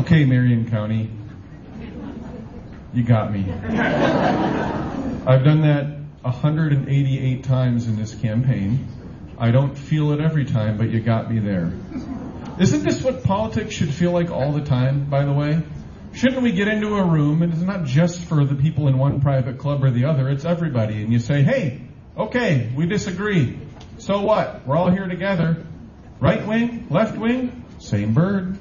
Okay, Marion County, you got me. I've done that 188 times in this campaign. I don't feel it every time, but you got me there. Isn't this what politics should feel like all the time, by the way? Shouldn't we get into a room, and it's not just for the people in one private club or the other, it's everybody, and you say, hey, okay, we disagree. So what? We're all here together. Right wing, left wing, same bird.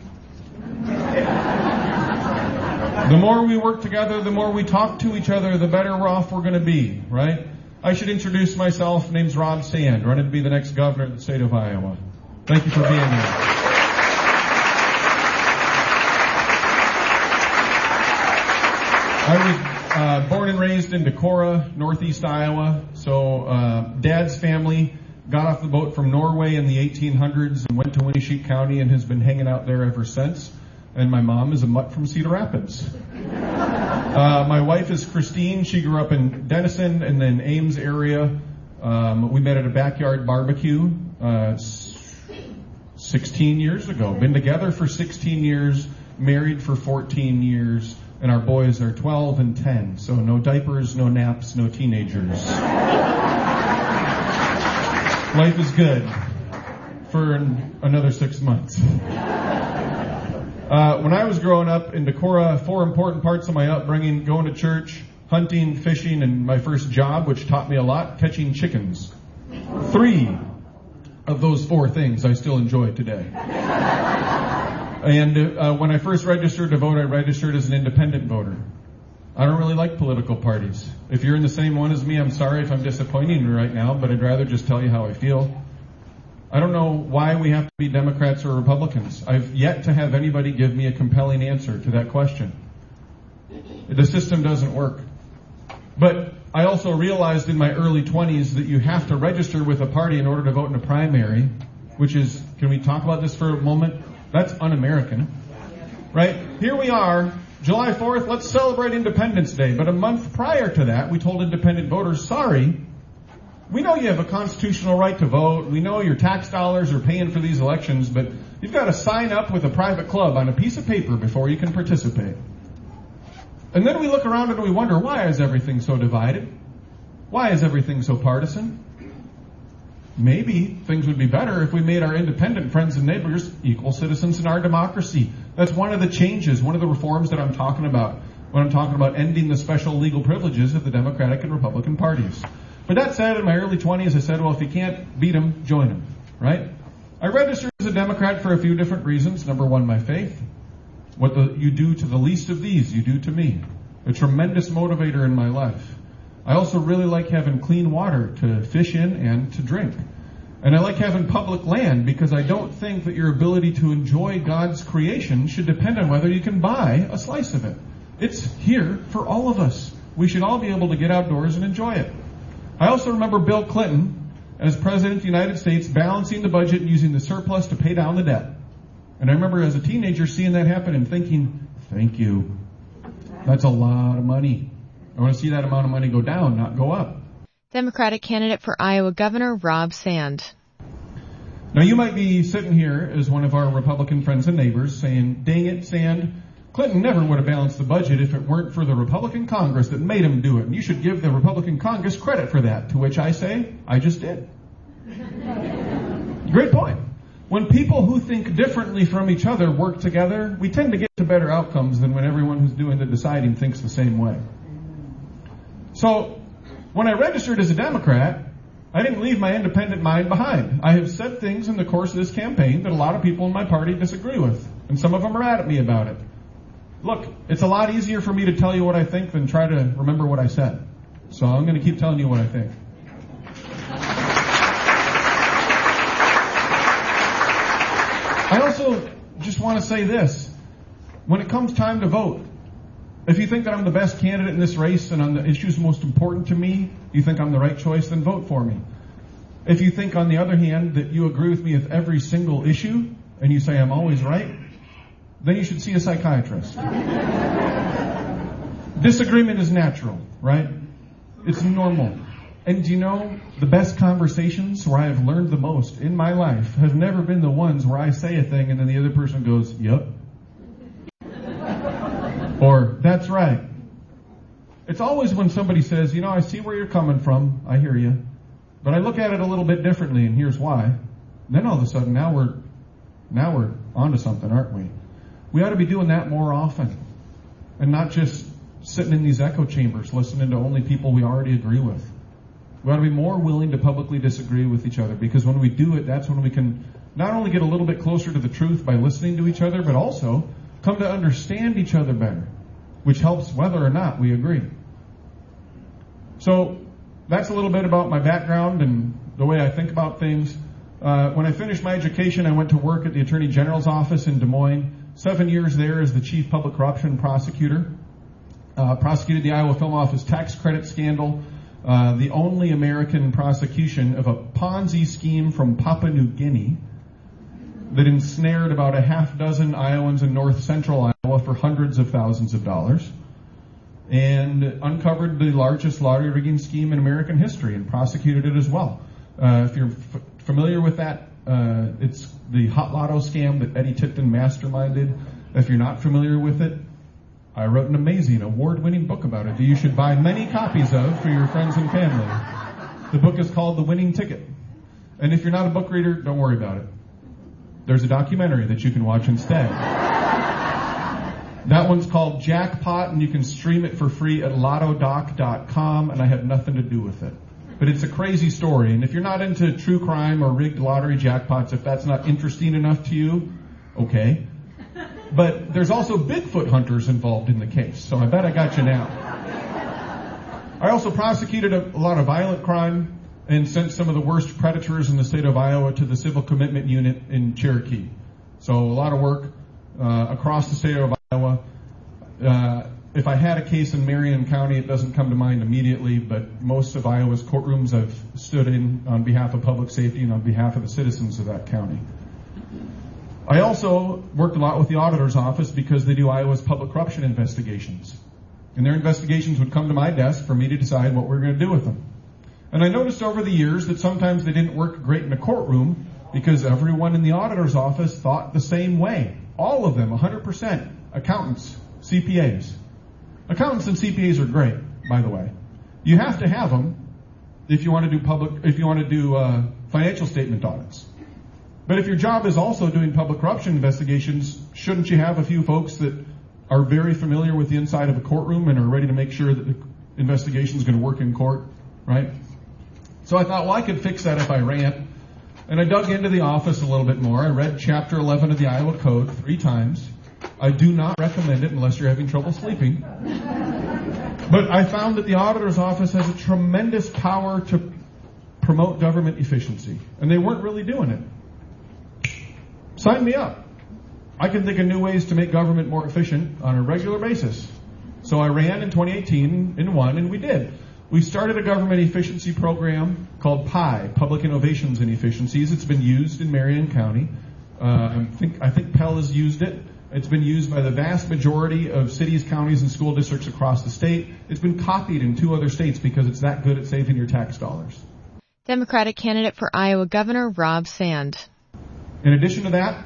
The more we work together, the more we talk to each other, the better off we're going to be, right? I should introduce myself. My name's Rob Sand, running to be the next governor of the state of Iowa. Thank you for being here. I was born and raised in Decorah, northeast Iowa. So Dad's family got off the boat from Norway in the 1800s and went to Winneshiek County and has been hanging out there ever since. And my mom is a mutt from Cedar Rapids. My wife is Christine. She grew up in Denison and then Ames area. We met at a backyard barbecue 16 years ago. Been together for 16 years, married for 14 years, and our boys are 12 and 10. So no diapers, no naps, no teenagers. Life is good for another 6 months. When I was growing up in Decorah, 4 important parts of my upbringing: going to church, hunting, fishing, and my first job, which taught me a lot, catching chickens. 3 of those 4 things I still enjoy today. And when I first registered to vote, I registered as an independent voter. I don't really like political parties. If you're in the same one as me, I'm sorry if I'm disappointing you right now, but I'd rather just tell you how I feel. I don't know why we have to be Democrats or Republicans. I've yet to have anybody give me a compelling answer to that question. The system doesn't work. But I also realized in my early 20s that you have to register with a party in order to vote in a primary, which is, can we talk about this for a moment? That's un-American, right? Here we are, July 4th, let's celebrate Independence Day. But a month prior to that, we told independent voters, sorry, we know you have a constitutional right to vote. We know your tax dollars are paying for these elections, but you've got to sign up with a private club on a piece of paper before you can participate. And then we look around and we wonder, why is everything so divided? Why is everything so partisan? Maybe things would be better if we made our independent friends and neighbors equal citizens in our democracy. That's one of the changes, one of the reforms that I'm talking about when I'm talking about ending the special legal privileges of the Democratic and Republican parties. But that said, in my early 20s, I said, well, if you can't beat them, join them, right? I registered as a Democrat for a few different reasons. Number one, my faith. What you do to the least of these, you do to me. A tremendous motivator in my life. I also really like having clean water to fish in and to drink. And I like having public land because I don't think that your ability to enjoy God's creation should depend on whether you can buy a slice of it. It's here for all of us. We should all be able to get outdoors and enjoy it. I also remember Bill Clinton, as President of the United States, balancing the budget and using the surplus to pay down the debt. And I remember as a teenager seeing that happen and thinking, thank you. That's a lot of money. I want to see that amount of money go down, not go up. Democratic candidate for Iowa Governor Rob Sand. Now you might be sitting here as one of our Republican friends and neighbors saying, dang it, Sand, Clinton never would have balanced the budget if it weren't for the Republican Congress that made him do it. And you should give the Republican Congress credit for that. To which I say, I just did. Great point. When people who think differently from each other work together, we tend to get to better outcomes than when everyone who's doing the deciding thinks the same way. So, when I registered as a Democrat, I didn't leave my independent mind behind. I have said things in the course of this campaign that a lot of people in my party disagree with. And some of them are mad at me about it. Look, it's a lot easier for me to tell you what I think than try to remember what I said. So I'm going to keep telling you what I think. I also just want to say this. When it comes time to vote, if you think that I'm the best candidate in this race and on the issues most important to me, you think I'm the right choice, then vote for me. If you think, on the other hand, that you agree with me with every single issue and you say I'm always right, then you should see a psychiatrist. Disagreement is natural, right? It's normal. And do you know, the best conversations where I have learned the most in my life have never been the ones where I say a thing and then the other person goes, yep. Or, that's right. It's always when somebody says, I see where you're coming from. I hear you. But I look at it a little bit differently, and here's why. Then all of a sudden, now we're onto something, aren't we? We ought to be doing that more often. And not just sitting in these echo chambers listening to only people we already agree with. We ought to be more willing to publicly disagree with each other, because when we do it, that's when we can not only get a little bit closer to the truth by listening to each other, but also come to understand each other better, which helps whether or not we agree. So that's a little bit about my background and the way I think about things. When I finished my education, I went to work at the Attorney General's office in Des Moines. 7 years there as the chief public corruption prosecutor. Prosecuted the Iowa Film Office tax credit scandal, the only American prosecution of a Ponzi scheme from Papua New Guinea that ensnared about a half dozen Iowans in north central Iowa for hundreds of thousands of dollars, and uncovered the largest lottery rigging scheme in American history and prosecuted it as well. If you're familiar with that, it's the Hot Lotto scam that Eddie Tipton masterminded. If you're not familiar with it, I wrote an amazing award-winning book about it that you should buy many copies of for your friends and family. The book is called The Winning Ticket. And if you're not a book reader, don't worry about it. There's a documentary that you can watch instead. That one's called Jackpot, and you can stream it for free at lottodoc.com, and I have nothing to do with it. But it's a crazy story, and if you're not into true crime or rigged lottery jackpots, if that's not interesting enough to you, okay. But there's also Bigfoot hunters involved in the case, so I bet I got you now. I also prosecuted a lot of violent crime and sent some of the worst predators in the state of Iowa to the Civil Commitment Unit in Cherokee. So a lot of work across the state of Iowa. If I had a case in Marion County, it doesn't come to mind immediately, but most of Iowa's courtrooms I've stood in on behalf of public safety and on behalf of the citizens of that county. I also worked a lot with the auditor's office because they do Iowa's public corruption investigations. And their investigations would come to my desk for me to decide what we were going to do with them. And I noticed over the years that sometimes they didn't work great in a courtroom because everyone in the auditor's office thought the same way. All of them, 100%. Accountants, CPAs. Accountants and CPAs are great, by the way. You have to have them if you want to do financial statement audits. But if your job is also doing public corruption investigations, shouldn't you have a few folks that are very familiar with the inside of a courtroom and are ready to make sure that the investigation is going to work in court, right? So I thought, well, I could fix that if I ran. And I dug into the office a little bit more. I read Chapter 11 of the Iowa Code 3 times. I do not recommend it unless you're having trouble sleeping. But I found that the auditor's office has a tremendous power to promote government efficiency. And they weren't really doing it. Sign me up. I can think of new ways to make government more efficient on a regular basis. So I ran in 2018 and won, and we did. We started a government efficiency program called PI, Public Innovations and Efficiencies. It's been used in Marion County. I think Pell has used it. It's been used by the vast majority of cities, counties, and school districts across the state. It's been copied in 2 other states because it's that good at saving your tax dollars. Democratic candidate for Iowa Governor Rob Sand. In addition to that,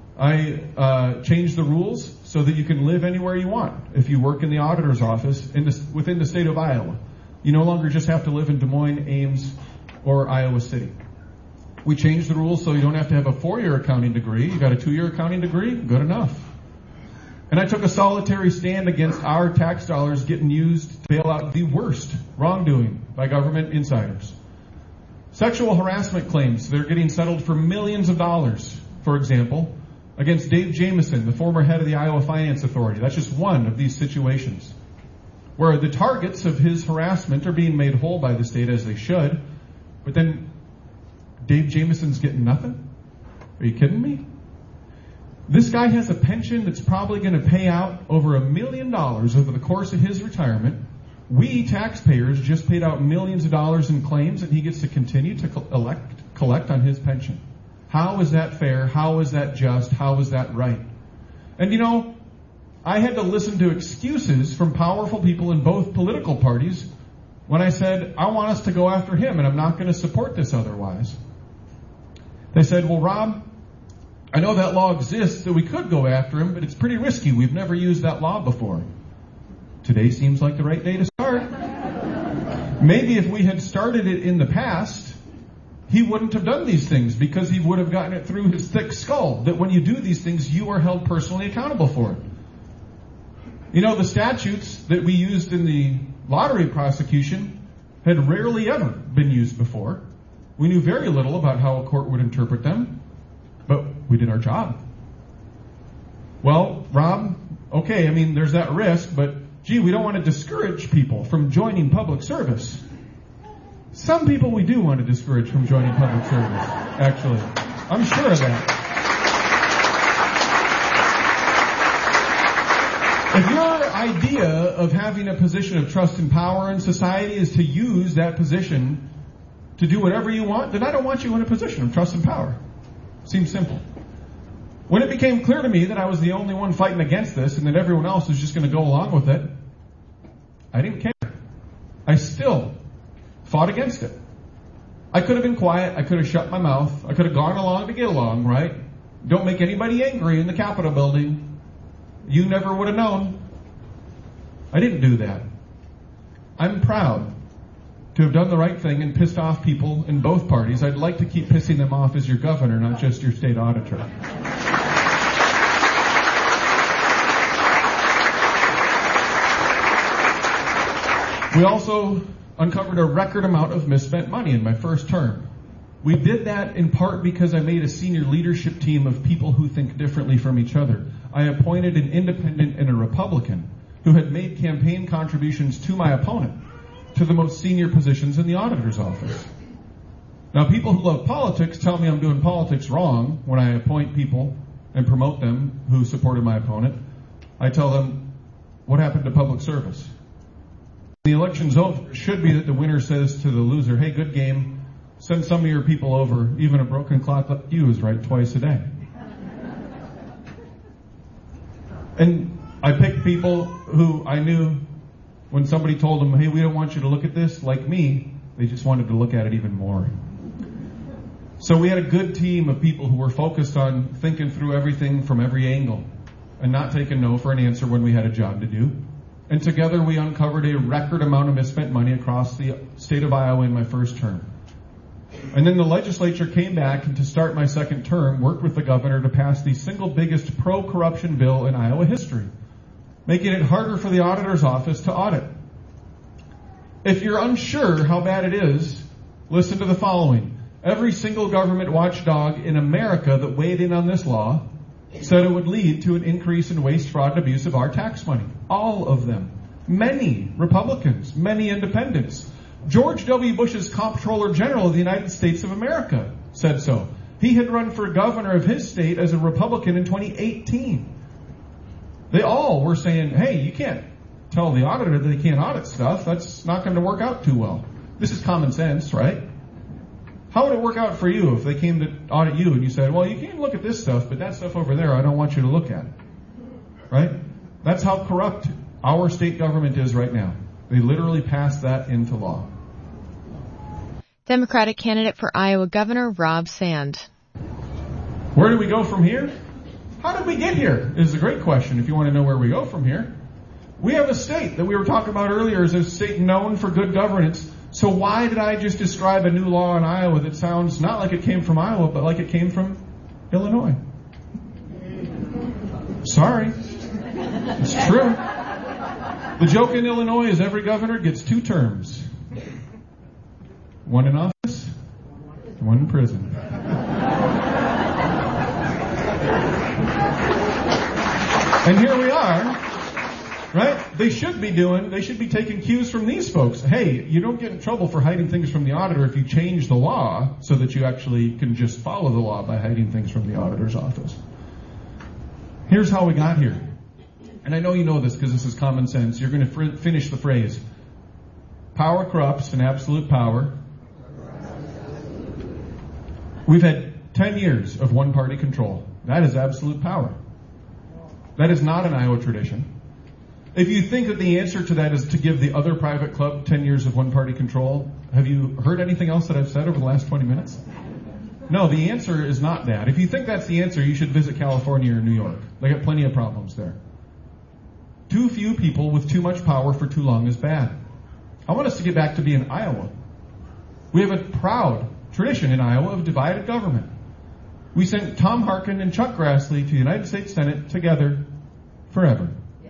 I changed the rules so that you can live anywhere you want if you work in the auditor's office within the state of Iowa. You no longer just have to live in Des Moines, Ames, or Iowa City. We changed the rules so you don't have to have a 4-year accounting degree. You got a 2-year accounting degree? Good enough. And I took a solitary stand against our tax dollars getting used to bail out the worst wrongdoing by government insiders. Sexual harassment claims, they're getting settled for millions of dollars, for example, against Dave Jamieson, the former head of the Iowa Finance Authority. That's just one of these situations where the targets of his harassment are being made whole by the state, as they should, but then Dave Jamieson's getting nothing? Are you kidding me? This guy has a pension that's probably going to pay out over $1 million over the course of his retirement. We, taxpayers, just paid out millions of dollars in claims, and he gets to continue to collect on his pension. How is that fair? How is that just? How is that right? And you know, I had to listen to excuses from powerful people in both political parties when I said, I want us to go after him, and I'm not going to support this otherwise. They said, well, Rob, I know that law exists that we could go after him, but it's pretty risky. We've never used that law before. Today seems like the right day to start. Maybe if we had started it in the past, he wouldn't have done these things because he would have gotten it through his thick skull that when you do these things, you are held personally accountable for it. You know, the statutes that we used in the lottery prosecution had rarely ever been used before. We knew very little about how a court would interpret them, but we did our job. Well, Rob, okay, I mean, there's that risk, but gee, we don't want to discourage people from joining public service. Some people we do want to discourage from joining public service, actually. I'm sure of that. If your idea of having a position of trust and power in society is to use that position to do whatever you want, then I don't want you in a position of trust and power. Seems simple. When it became clear to me that I was the only one fighting against this and that everyone else was just going to go along with it, I didn't care. I still fought against it. I could have been quiet. I could have shut my mouth. I could have gone along to get along, right? Don't make anybody angry in the Capitol building. You never would have known. I didn't do that. I'm proud to have done the right thing and pissed off people in both parties. I'd like to keep pissing them off as your governor, not just your state auditor. We also uncovered a record amount of misspent money in my first term. We did that in part because I made a senior leadership team of people who think differently from each other. I appointed an independent and a Republican who had made campaign contributions to my opponent to the most senior positions in the auditor's office. Now, people who love politics tell me I'm doing politics wrong when I appoint people and promote them who supported my opponent. I tell them, what happened to public service? The election's over. It should be that the winner says to the loser, hey, good game. Send some of your people over. Even a broken clock like you is right twice a day. And I picked people who I knew when somebody told them, hey, we don't want you to look at this like me, they just wanted to look at it even more. So we had a good team of people who were focused on thinking through everything from every angle and not taking no for an answer when we had a job to do. And together we uncovered a record amount of misspent money across the state of Iowa in my first term. And then the legislature came back and to start my second term, worked with the governor to pass the single biggest pro-corruption bill in Iowa history, making it harder for the auditor's office to audit. If you're unsure how bad it is, listen to the following. Every single government watchdog in America that weighed in on this law said it would lead to an increase in waste, fraud, and abuse of our tax money. All of them. Many Republicans, many independents. George W. Bush's Comptroller General of the United States of America said so. He had run for governor of his state as a Republican in 2018. They all were saying, hey, you can't tell the auditor that they can't audit stuff. That's not going to work out too well. This is common sense, right? How would it work out for you if they came to audit you and you said, well, you can look at this stuff, but that stuff over there I don't want you to look at. Right? That's how corrupt our state government is right now. They literally passed that into law. Democratic candidate for Iowa Governor Rob Sand. Where do we go from here? How did we get here is a great question if you want to know where we go from here. We have a state that we were talking about earlier as a state known for good governance. So why did I just describe a new law in Iowa that sounds not like it came from Iowa, but like it came from Illinois? Sorry. It's true. The joke in Illinois is every governor gets 2 terms. One in office, one in prison. And here we are, right? They should be taking cues from these folks. Hey, you don't get in trouble for hiding things from the auditor if you change the law so that you actually can just follow the law by hiding things from the auditor's office. Here's how we got here. And I know you know this because this is common sense. You're going to finish the phrase. Power corrupts and absolute power. We've had 10 years of one-party control. That is absolute power. That is not an Iowa tradition. If you think that the answer to that is to give the other private club 10 years of one-party control, have you heard anything else that I've said over the last 20 minutes? No, the answer is not that. If you think that's the answer, you should visit California or New York. They got plenty of problems there. Too few people with too much power for too long is bad. I want us to get back to being Iowa. We have a proud tradition in Iowa of divided government. We sent Tom Harkin and Chuck Grassley to the United States Senate together forever.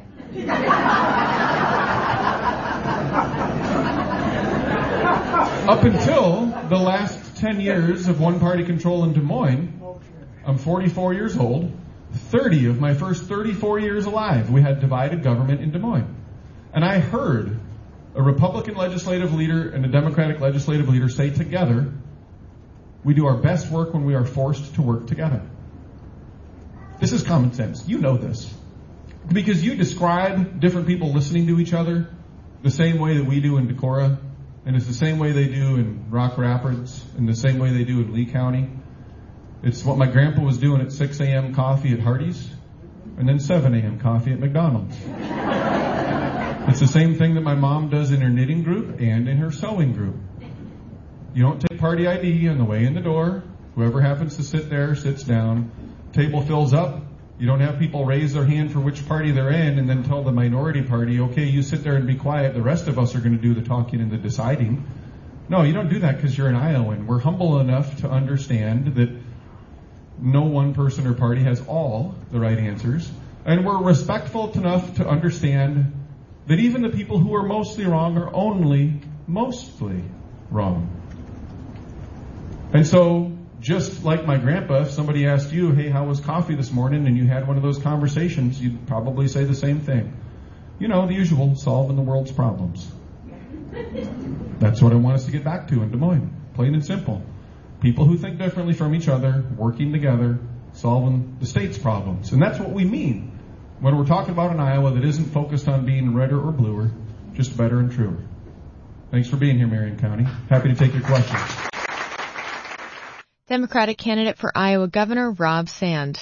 Up until the last 10 years of one-party control in Des Moines, I'm 44 years old. 30 of my first 34 years alive, we had divided government in Des Moines. And I heard a Republican legislative leader and a Democratic legislative leader say together, we do our best work when we are forced to work together. This is common sense. You know this. Because you describe different people listening to each other the same way that we do in Decorah, and it's the same way they do in Rock Rapids, and the same way they do in Lee County. It's what my grandpa was doing at 6 a.m. coffee at Hardee's, and then 7 a.m. coffee at McDonald's. It's the same thing that my mom does in her knitting group and in her sewing group. You don't take party ID on the way in the door. Whoever happens to sit there sits down. Table fills up. You don't have people raise their hand for which party they're in and then tell the minority party, okay, you sit there and be quiet. The rest of us are going to do the talking and the deciding. No, you don't do that because you're an Iowan. We're humble enough to understand that no one person or party has all the right answers. And we're respectful enough to understand that even the people who are mostly wrong are only mostly wrong. And so, just like my grandpa, if somebody asked you, hey, how was coffee this morning, and you had one of those conversations, you'd probably say the same thing. You know, the usual, solving the world's problems. That's what I want us to get back to in Des Moines. Plain and simple. People who think differently from each other, working together, solving the state's problems. And that's what we mean when we're talking about an Iowa that isn't focused on being redder or bluer, just better and truer. Thanks for being here, Marion County. Happy to take your questions. Democratic candidate for Iowa Governor Rob Sand.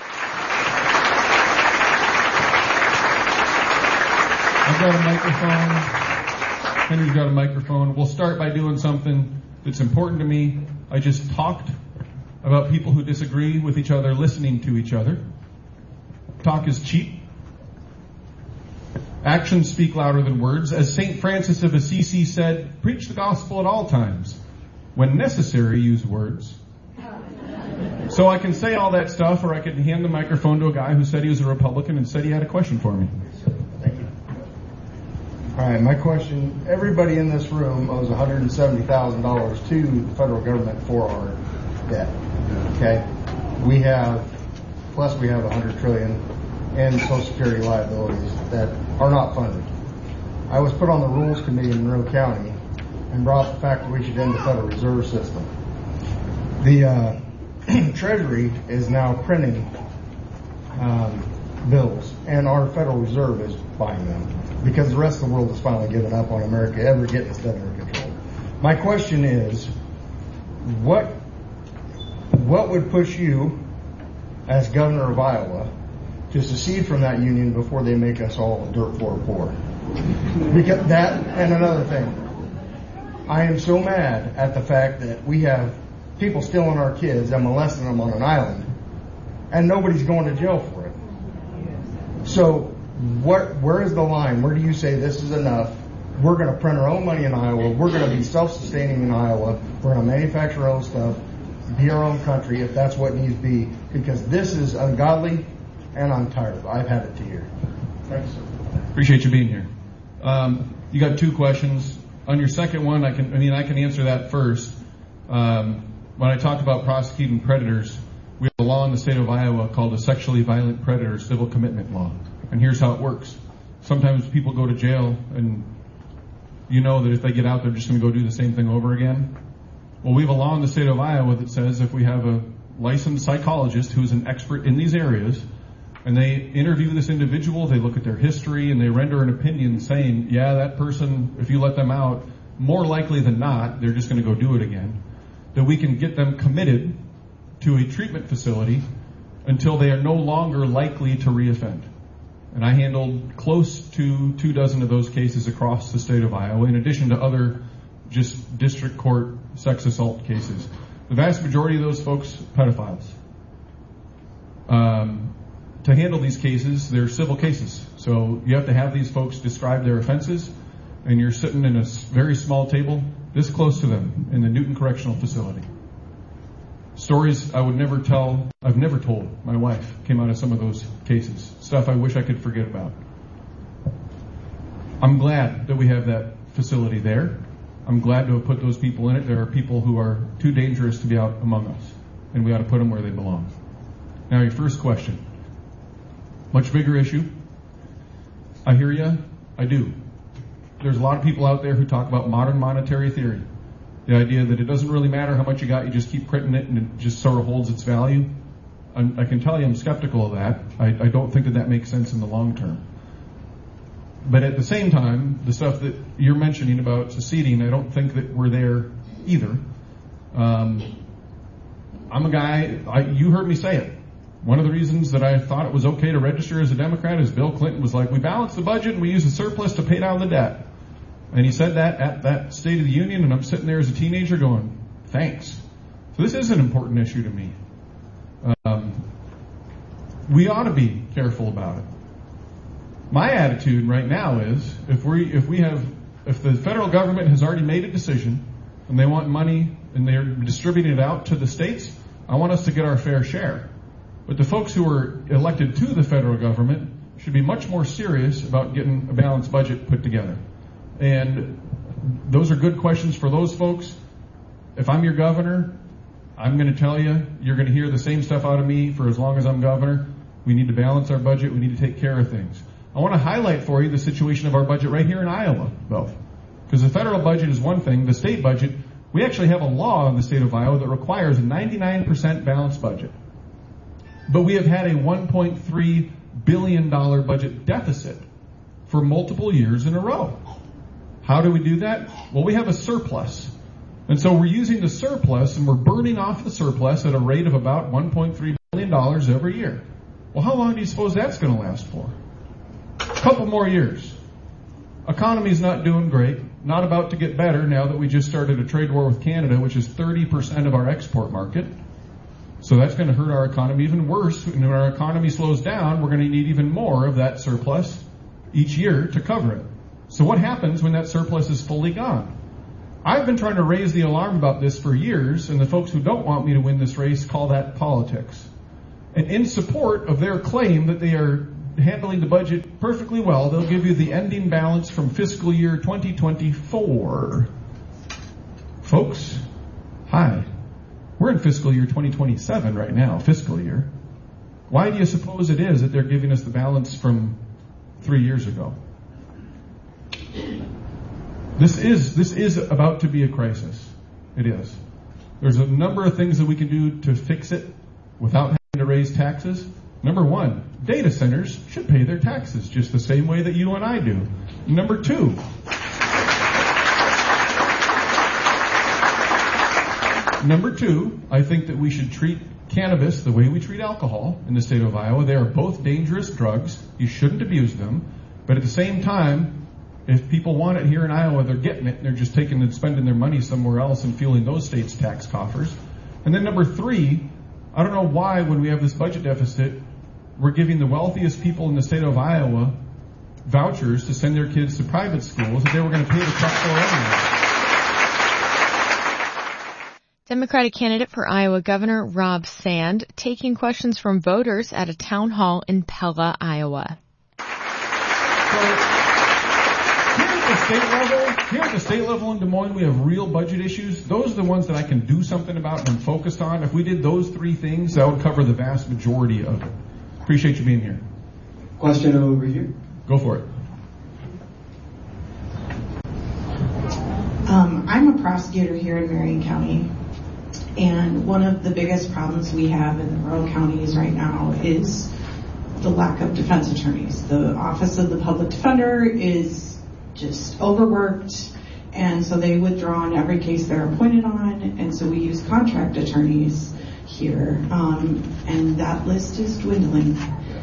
I've got a microphone. Henry's got a microphone. We'll start by doing something that's important to me. I just talked about people who disagree with each other, listening to each other. Talk is cheap. Actions speak louder than words. As St. Francis of Assisi said, preach the gospel at all times. When necessary, use words. So I can say all that stuff, or I can hand the microphone to a guy who said he was a Republican and said he had a question for me. Thank you. All right, my question, everybody in this room owes $170,000 to the federal government for our debt. Okay? We have $100 trillion in Social Security liabilities that are not funded. I was put on the Rules Committee in Monroe County and brought up the fact that we should end the Federal Reserve System. The Treasury is now printing bills, and our Federal Reserve is buying them because the rest of the world has finally given up on America ever getting its debt under control. My question is, what would push you as governor of Iowa to secede from that union before they make us all dirt poor? Because that, and another thing, I am so mad at the fact that we have people stealing our kids and molesting them on an island, and nobody's going to jail for it. So, where is the line? Where do you say this is enough? We're going to print our own money in Iowa. We're going to be self-sustaining in Iowa. We're going to manufacture our own stuff, be our own country if that's what needs to be, because this is ungodly, and I'm tired of it. I've had it to here. Thanks, sir. Appreciate you being here. You got two questions. On your second one, I can answer that first. When I talk about prosecuting predators, we have a law in the state of Iowa called a Sexually Violent Predator Civil Commitment Law. And here's how it works. Sometimes people go to jail and you know that if they get out, they're just going to go do the same thing over again. Well, we have a law in the state of Iowa that says if we have a licensed psychologist who's an expert in these areas, and they interview this individual, they look at their history, and they render an opinion saying, yeah, that person, if you let them out, more likely than not, they're just going to go do it again, that we can get them committed to a treatment facility until they are no longer likely to reoffend. And I handled close to 24 of those cases across the state of Iowa, in addition to other just district court sex assault cases. The vast majority of those folks, pedophiles. to handle these cases, they're civil cases. So you have to have these folks describe their offenses, and you're sitting in a very small table this close to them in the Newton Correctional Facility. Stories I would never tell, I've never told my wife, came out of some of those cases. Stuff I wish I could forget about. I'm glad that we have that facility there. I'm glad to have put those people in it. There are people who are too dangerous to be out among us, and we ought to put them where they belong. Now, your first question. Much bigger issue. I hear you. I do. There's a lot of people out there who talk about modern monetary theory. The idea that it doesn't really matter how much you got, you just keep printing it and it just sort of holds its value. I can tell you I'm skeptical of that. I don't think that makes sense in the long term. But at the same time, the stuff that you're mentioning about seceding, I don't think that we're there either. I'm a guy, you heard me say it. One of the reasons that I thought it was okay to register as a Democrat is Bill Clinton was like, we balance the budget and we use the surplus to pay down the debt. And he said that at that State of the Union, and I'm sitting there as a teenager going, thanks. So this is an important issue to me. We ought to be careful about it. My attitude right now is, if the federal government has already made a decision and they want money and they're distributing it out to the states, I want us to get our fair share. But the folks who are elected to the federal government should be much more serious about getting a balanced budget put together. And those are good questions for those folks. If I'm your governor, I'm going to tell you, you're going to hear the same stuff out of me for as long as I'm governor. We need to balance our budget. We need to take care of things. I want to highlight for you the situation of our budget right here in Iowa, though. Because the federal budget is one thing. The state budget, we actually have a law in the state of Iowa that requires a 99% balanced budget. But we have had a $1.3 billion budget deficit for multiple years in a row. How do we do that? Well, we have a surplus. And so we're using the surplus and we're burning off the surplus at a rate of about $1.3 billion every year. Well, how long do you suppose that's going to last for? A couple more years. Economy's not doing great. Not about to get better now that we just started a trade war with Canada, which is 30% of our export market. So that's going to hurt our economy even worse. And when our economy slows down, we're going to need even more of that surplus each year to cover it. So what happens when that surplus is fully gone? I've been trying to raise the alarm about this for years, and the folks who don't want me to win this race call that politics. And in support of their claim that they are handling the budget perfectly well, they'll give you the ending balance from fiscal year 2024. Folks, hi. We're in fiscal year 2027 right now, fiscal year. Why do you suppose it is that they're giving us the balance from 3 years ago? This is about to be a crisis. It is. There's a number of things that we can do to fix it without having to raise taxes. Number one, data centers should pay their taxes just the same way that you and I do. Number two, I think that we should treat cannabis the way we treat alcohol in the state of Iowa. They are both dangerous drugs. You shouldn't abuse them. But at the same time, if people want it here in Iowa, they're getting it. They're just taking and spending their money somewhere else and fueling those states' tax coffers. And then number three, I don't know why when we have this budget deficit, we're giving the wealthiest people in the state of Iowa vouchers to send their kids to private schools that they were going to pay the check for anyway. Democratic candidate for Iowa Governor Rob Sand taking questions from voters at a town hall in Pella, Iowa. Here at the state level in Des Moines, we have real budget issues. Those are the ones that I can do something about and I'm focused on. If we did those three things, that would cover the vast majority of it. Appreciate you being here. Question over here. Go for it. I'm a prosecutor here in Marion County, and one of the biggest problems we have in the rural counties right now is the lack of defense attorneys. The Office of the Public Defender is just overworked, and so they withdraw on every case they're appointed on, and so we use contract attorneys here, and that list is dwindling.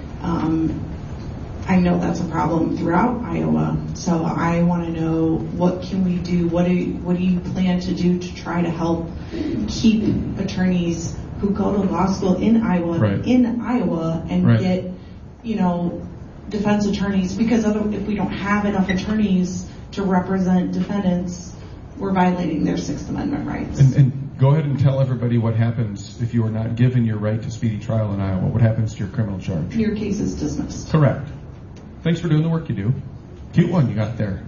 I know that's a problem throughout Iowa, so I want to know, what can we do? What do you plan to do to try to help keep attorneys who go to law school in Iowa right. in Iowa and right. get defense attorneys, because if we don't have enough attorneys to represent defendants, we're violating their Sixth Amendment rights. And go ahead and tell everybody what happens if you are not given your right to speedy trial in Iowa. What happens to your criminal charge? Your case is dismissed. Correct. Thanks for doing the work you do. Cute one you got there.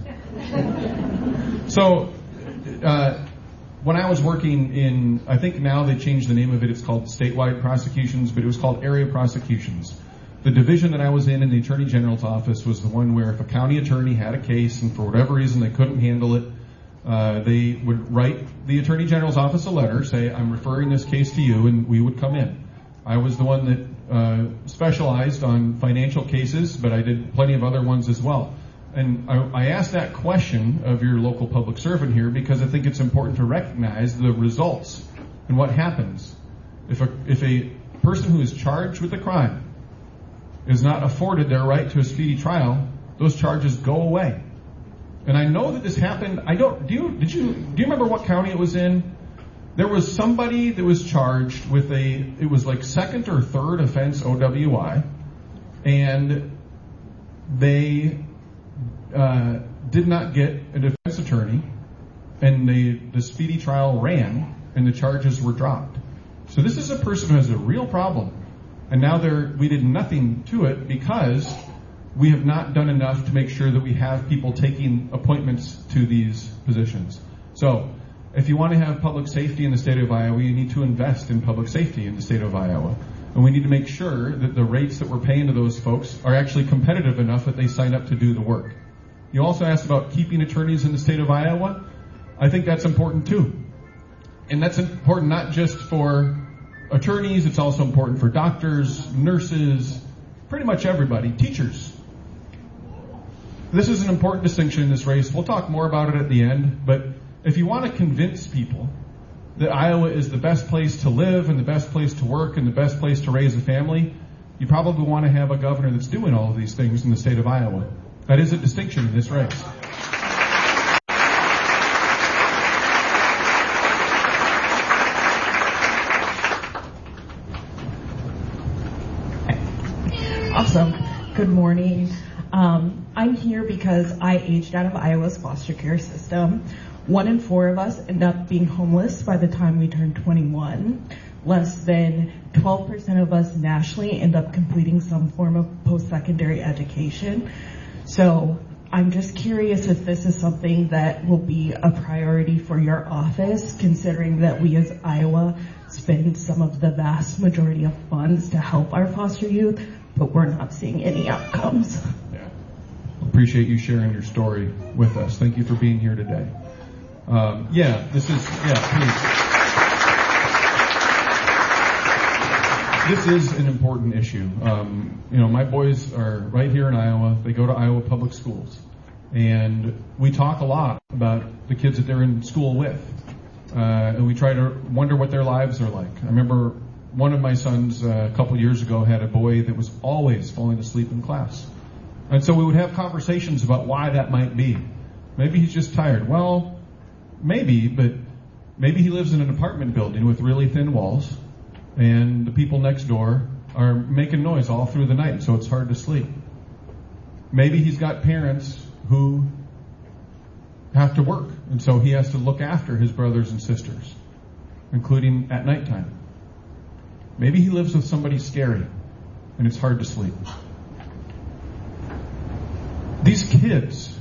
So, when I was working in, I think now they changed the name of it, it's called statewide prosecutions, but it was called area prosecutions. The division that I was in the Attorney General's office was the one where if a county attorney had a case and for whatever reason they couldn't handle it, they would write the Attorney General's office a letter, say, I'm referring this case to you, and we would come in. I was the one that specialized on financial cases, but I did plenty of other ones as well. And I asked that question of your local public servant here because I think it's important to recognize the results and what happens. If a person who is charged with a crime is not afforded their right to a speedy trial, those charges go away. And I know that this happened. Do you remember what county it was in? There was somebody that was charged with it was like second or third offense OWI, and they did not get a defense attorney, and the speedy trial ran, and the charges were dropped. So this is a person who has a real problem. And now we did nothing to it because we have not done enough to make sure that we have people taking appointments to these positions. So if you want to have public safety in the state of Iowa, you need to invest in public safety in the state of Iowa. And we need to make sure that the rates that we're paying to those folks are actually competitive enough that they sign up to do the work. You also asked about keeping attorneys in the state of Iowa. I think that's important too. And that's important not just for attorneys, it's also important for doctors, nurses, pretty much everybody, teachers. This is an important distinction in this race. We'll talk more about it at the end, but if you want to convince people that Iowa is the best place to live and the best place to work and the best place to raise a family, you probably want to have a governor that's doing all of these things in the state of Iowa. That is a distinction in this race. Awesome. Good morning. I'm here because I aged out of Iowa's foster care system. 1 in 4 of us end up being homeless by the time we turn 21. Less than 12% of us nationally end up completing some form of post-secondary education. So I'm just curious if this is something that will be a priority for your office, considering that we as Iowa spend some of the vast majority of funds to help our foster youth, but we're not seeing any outcomes. Yeah. Appreciate you sharing your story with us. Thank you for being here today. Please. This is an important issue. My boys are right here in Iowa. They go to Iowa public schools. And we talk a lot about the kids that they're in school with. And we try to wonder what their lives are like. I remember one of my sons a couple years ago had a boy that was always falling asleep in class. And so we would have conversations about why that might be. Maybe he's just tired. Well, maybe, but maybe he lives in an apartment building with really thin walls, and the people next door are making noise all through the night, so it's hard to sleep. Maybe he's got parents who have to work, and so he has to look after his brothers and sisters, including at nighttime. Maybe he lives with somebody scary, and it's hard to sleep. These kids,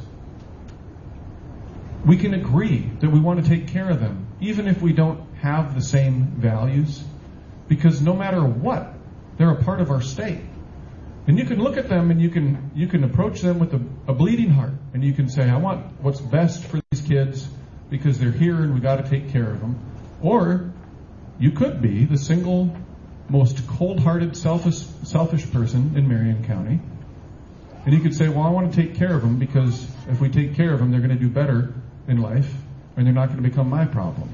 we can agree that we want to take care of them, even if we don't have the same values, because no matter what, they're a part of our state. And you can look at them and you can approach them with a bleeding heart, and you can say, I want what's best for these kids because they're here and we got to take care of them. Or you could be the single most cold-hearted, selfish person in Marion County. And you could say, well, I want to take care of them because if we take care of them, they're going to do better in life and they're not going to become my problem.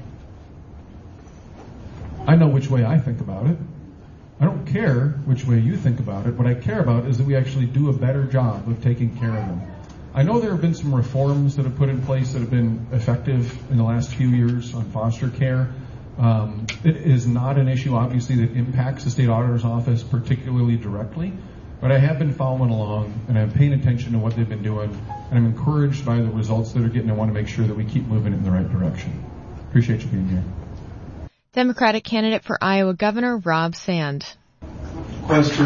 I know which way I think about it. I don't care which way you think about it. What I care about is that we actually do a better job of taking care of them. I know there have been some reforms that have put in place that have been effective in the last few years on foster care. It is not an issue, obviously, that impacts the state auditor's office particularly directly. But I have been following along, and I'm paying attention to what they've been doing, and I'm encouraged by the results that they're getting. I want to make sure that we keep moving in the right direction. Appreciate you being here. Democratic candidate for Iowa Governor Rob Sand. Question.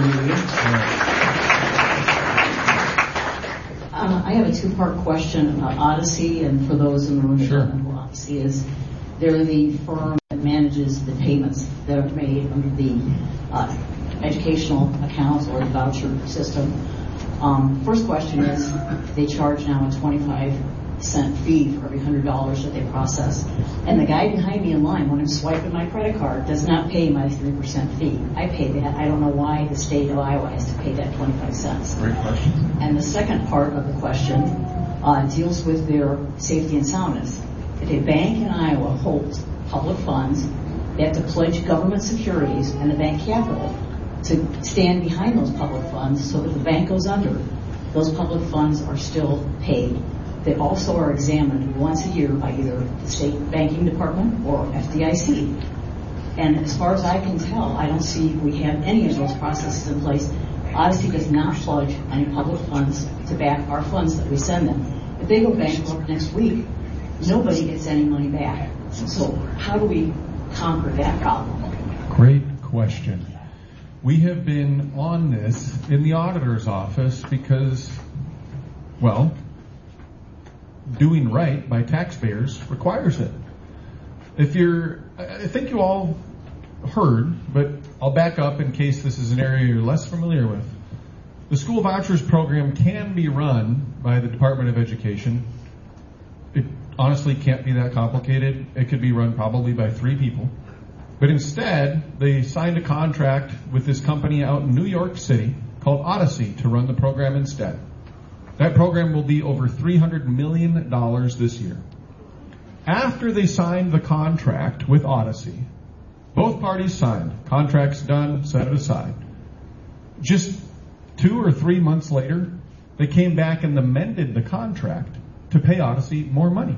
I have a two-part question about Odyssey, and for those in the room that don't know who Odyssey is, they're the firm that manages the payments that are made under the educational accounts or the voucher system. First question is, they charge now a 25-cent fee for every $100 that they process. And the guy behind me in line, when I'm swiping my credit card, does not pay my 3% fee. I pay that. I don't know why the state of Iowa has to pay that 25 cents. Great question. And the second part of the question deals with their safety and soundness. If a bank in Iowa holds public funds, they have to pledge government securities and the bank capital to stand behind those public funds, so if the bank goes under, those public funds are still paid. They also are examined once a year by either the state banking department or FDIC. And as far as I can tell, I don't see we have any of those processes in place. Odyssey does not pledge any public funds to back our funds that we send them. If they go bankrupt next week, nobody gets any money back. So how do we conquer that problem? Great question. We have been on this in the auditor's office because, well, doing right by taxpayers requires it. I think you all heard, but I'll back up in case this is an area you're less familiar with. The school vouchers program can be run by the Department of Education. It honestly can't be that complicated. It could be run probably by 3 people. But instead, they signed a contract with this company out in New York City called Odyssey to run the program instead. That program will be over $300 million this year. After they signed the contract with Odyssey, both parties signed, contract's done, set it aside. Just 2 or 3 months later, they came back and amended the contract to pay Odyssey more money.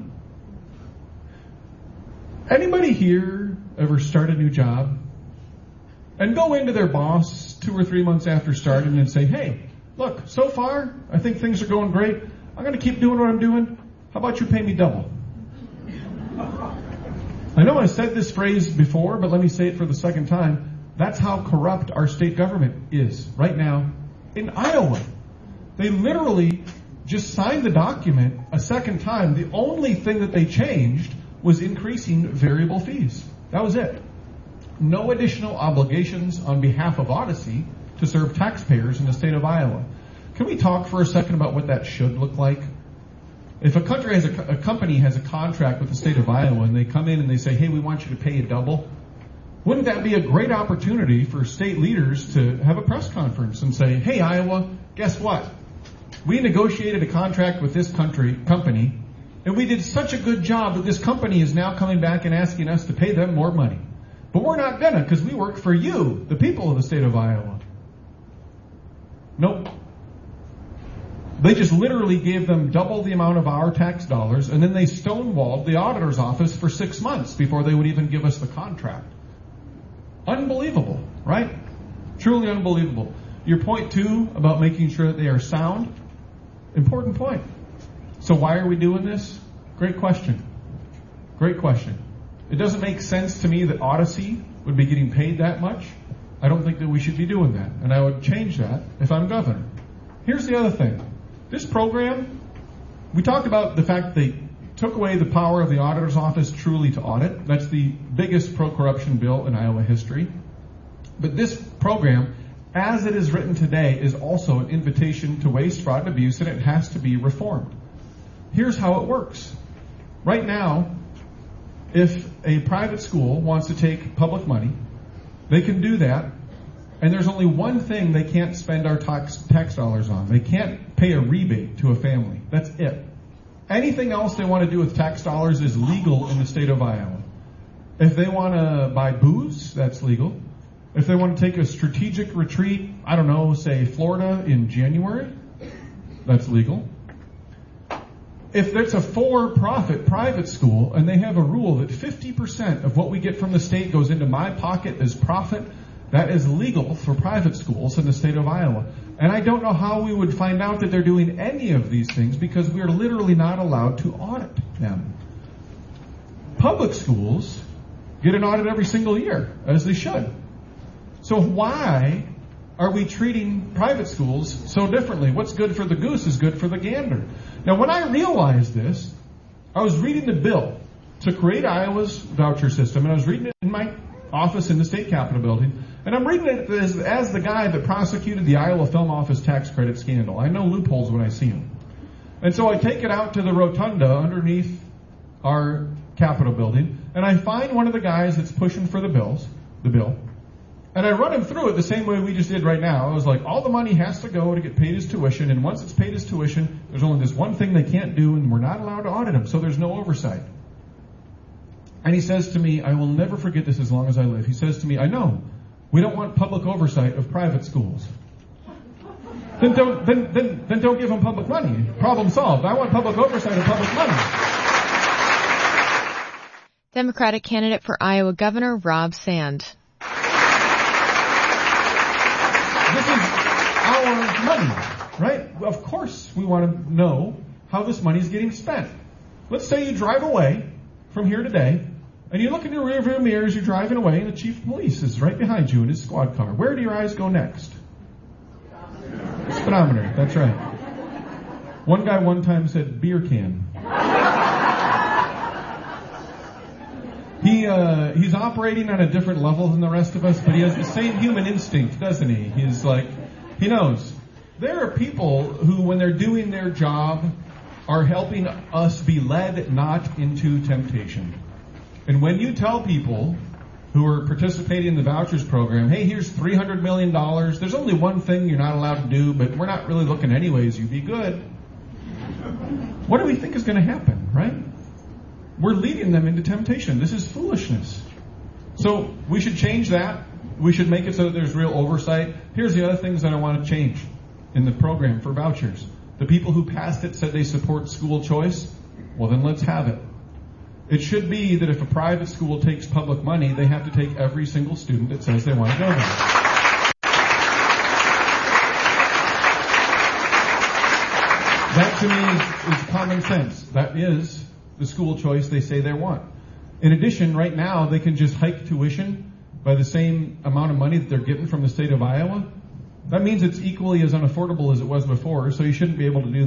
Anybody here ever start a new job and go into their boss 2 or 3 months after starting and say, hey, look, so far, I think things are going great. I'm going to keep doing what I'm doing. How about you pay me double? I know I said this phrase before, but let me say it for the second time. That's how corrupt our state government is right now in Iowa. They literally just signed the document a second time. The only thing that they changed was increasing variable fees. That was it. No additional obligations on behalf of Odyssey to serve taxpayers in the state of Iowa. Can we talk for a second about what that should look like? If a company has a contract with the state of Iowa and they come in and they say, hey, we want you to pay a double, wouldn't that be a great opportunity for state leaders to have a press conference and say, hey, Iowa, guess what? We negotiated a contract with this company, and we did such a good job that this company is now coming back and asking us to pay them more money. But we're not gonna, because we work for you, the people of the state of Iowa. Nope. They just literally gave them double the amount of our tax dollars, and then they stonewalled the auditor's office for 6 months before they would even give us the contract. Unbelievable, right? Truly unbelievable. Your point, too, about making sure that they are sound, important point. So why are we doing this? Great question. Great question. It doesn't make sense to me that Odyssey would be getting paid that much. I don't think that we should be doing that, and I would change that if I'm governor. Here's the other thing. This program, we talked about the fact they took away the power of the auditor's office truly to audit. That's the biggest pro-corruption bill in Iowa history. But this program, as it is written today, is also an invitation to waste, fraud, and abuse, and it has to be reformed. Here's how it works. Right now, if a private school wants to take public money, they can do that, and there's only one thing they can't spend our tax dollars on. They can't pay a rebate to a family. That's it. Anything else they want to do with tax dollars is legal in the state of Iowa. If they want to buy booze, that's legal. If they want to take a strategic retreat, I don't know, say Florida in January, that's legal. If it's a for-profit private school and they have a rule that 50% of what we get from the state goes into my pocket as profit, that is legal for private schools in the state of Iowa. And I don't know how we would find out that they're doing any of these things because we are literally not allowed to audit them. Public schools get an audit every single year, as they should. So why are we treating private schools so differently? What's good for the goose is good for the gander. Now, when I realized this, I was reading the bill to create Iowa's voucher system, and I was reading it in my office in the state capitol building, and I'm reading it as the guy that prosecuted the Iowa Film Office tax credit scandal. I know loopholes when I see them. And so I take it out to the rotunda underneath our Capitol building, and I find one of the guys that's pushing for the bill, and I run him through it the same way we just did right now. I was like, all the money has to go to get paid his tuition, and once it's paid his tuition, there's only this one thing they can't do, and we're not allowed to audit him, so there's no oversight. And he says to me, I will never forget this as long as I live. He says to me, I know, we don't want public oversight of private schools. Then don't give them public money. Problem solved. I want public oversight of public money. Democratic candidate for Iowa Governor Rob Sand. This is our money, right? Of course we want to know how this money is getting spent. Let's say you drive away from here today, and you look in your rearview mirror as you're driving away, and the chief of police is right behind you in his squad car. Where do your eyes go next? Speedometer, that's right. One guy one time said beer can. He's operating on a different level than the rest of us, but he has the same human instinct, doesn't he? He's like, he knows. There are people who, when they're doing their job, are helping us be led not into temptation. And when you tell people who are participating in the vouchers program, hey, here's $300 million, there's only one thing you're not allowed to do, but we're not really looking anyways, you be good. What do we think is going to happen, right? We're leading them into temptation. This is foolishness. So we should change that. We should make it so that there's real oversight. Here's the other things that I want to change in the program for vouchers. The people who passed it said they support school choice. Well, then let's have it. It should be that if a private school takes public money, they have to take every single student that says they want to go there. That to me is common sense. That is the school choice they say they want. In addition, right now, they can just hike tuition by the same amount of money that they're getting from the state of Iowa. That means it's equally as unaffordable as it was before, so you shouldn't be able to do